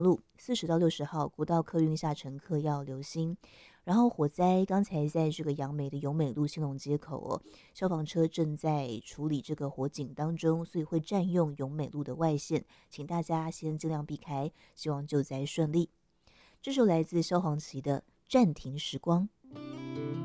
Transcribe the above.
路40到60号国道客运下乘客要留心。然后火灾刚才在这个杨梅的永美路兴隆街口消防车正在处理这个火警当中，所以会占用永美路的外线，请大家先尽量避开，希望救灾顺利。这首来自萧煌奇的《暂停时光》。